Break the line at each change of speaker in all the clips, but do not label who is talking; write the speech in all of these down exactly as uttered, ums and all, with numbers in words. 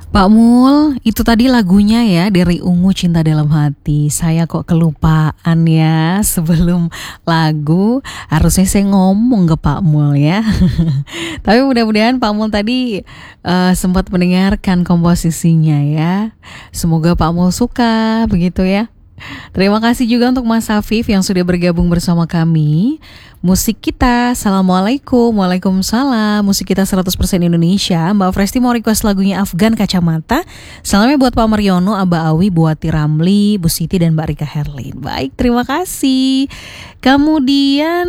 Pak Mul, itu tadi lagunya ya dari Ungu Cinta Dalam Hati. Saya kok kelupaan ya, sebelum lagu harusnya saya ngomong ke Pak Mul ya. Tapi mudah-mudahan Pak Mul tadi uh, sempat mendengarkan komposisinya ya. Semoga Pak Mul suka begitu ya. Terima kasih juga untuk Mas Afif yang sudah bergabung bersama kami. Musik kita, Assalamualaikum. Waalaikumsalam. Musik kita seratus persen Indonesia. Mbak Fresti mau request lagunya Afgan Kacamata. Salamnya buat Pak Mariono, Aba Awi, Buati Ramli, Bu Siti dan Mbak Rika Herlin. Baik, terima kasih. Kemudian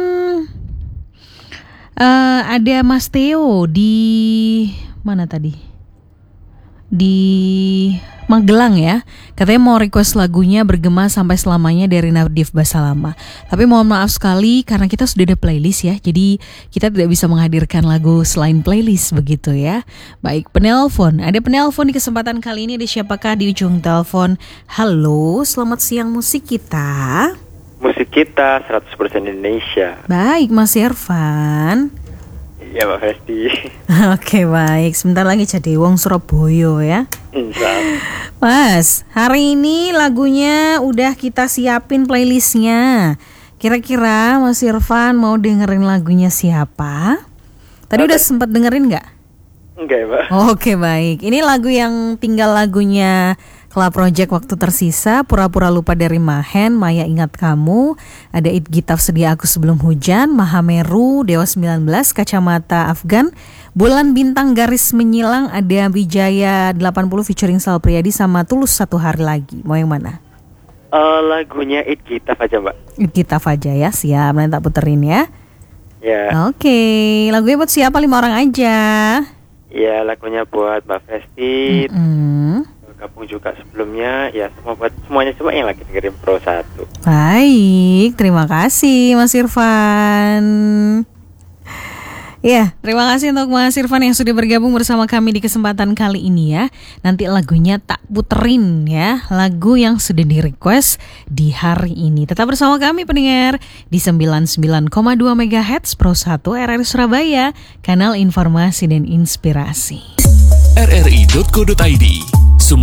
uh, ada Mas Theo di mana tadi? Di Magelang ya. Katanya mau request lagunya Bergema Sampai Selamanya dari Nadif Basalama. Tapi mohon maaf sekali karena kita sudah ada playlist ya. Jadi kita tidak bisa menghadirkan lagu selain playlist begitu ya. Baik, penelpon. Ada penelpon di kesempatan kali ini. Ada siapakah di ujung telepon? Halo, selamat siang musik kita.
Musik kita seratus persen Indonesia.
Baik, Mas Irfan.
Iya Mbak Festi.
Oke baik, sebentar lagi jadi wong Surabaya ya.
Insya.
Mas, hari ini lagunya udah kita siapin playlistnya. Kira-kira Mas Irfan mau dengerin lagunya siapa? Tadi Oke. Udah sempat dengerin nggak?
Enggak ya Mbak.
Oke baik, ini lagu yang tinggal lagunya Club Project Waktu Tersisa, Pura-Pura Lupa dari Mahen, Maya Ingat Kamu, ada It Gitaf Sedia Aku Sebelum Hujan, Mahameru, Dewa sembilan belas, Kacamata Afgan, Bulan Bintang Garis Menyilang, ada Wijaya delapan puluh featuring Sal Priadi sama Tulus Satu Hari Lagi. Mau yang mana?
Uh, lagunya It Gitaf aja Mbak.
It Gitaf aja ya, siap, nanti tak puterin ya.
Ya.
Oke, lagunya buat siapa? Lima orang aja.
Ya, lagunya buat Mbak Festi.
Mm-hmm.
Gabung juga sebelumnya, ya semua buat semuanya coba yang lagi dengerin Pro satu.
Baik, terima kasih Mas Irfan. Ya, terima kasih untuk Mas Irfan yang sudah bergabung bersama kami di kesempatan kali ini ya. Nanti lagunya tak puterin ya, lagu yang sudah di-request di hari ini. Tetap bersama kami pendengar di sembilan puluh sembilan koma dua megahertz Pro satu R R I Surabaya, kanal informasi dan inspirasi.
R R I dot co dot I D